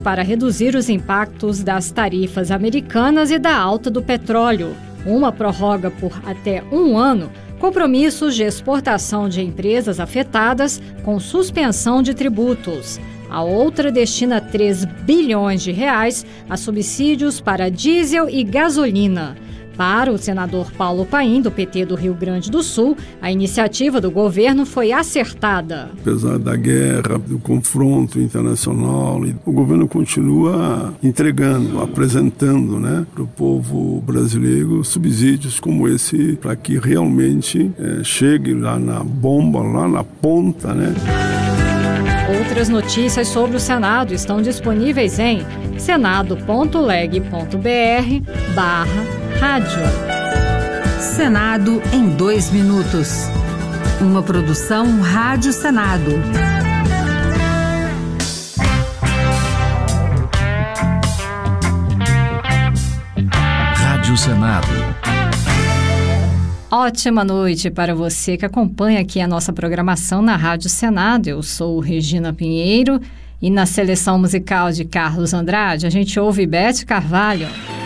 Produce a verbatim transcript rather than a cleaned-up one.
para reduzir os impactos das tarifas americanas e da alta do petróleo. Uma prorroga por até um ano compromissos de exportação de empresas afetadas com suspensão de tributos. A outra destina três bilhões de reais a subsídios para diesel e gasolina. Para o senador Paulo Paim, do P T do Rio Grande do Sul, a iniciativa do governo foi acertada. Apesar da guerra, do confronto internacional, o governo continua entregando, apresentando, né, para o povo brasileiro subsídios como esse, para que realmente é, chegue lá na bomba, lá na ponta, né? Outras notícias sobre o Senado estão disponíveis em senado ponto leg ponto br barra rádio. Senado em dois minutos. Uma produção Rádio Senado. Rádio Senado. Ótima noite para você que acompanha aqui a nossa programação na Rádio Senado. Eu sou Regina Pinheiro e na seleção musical de Carlos Andrade a gente ouve Beth Carvalho.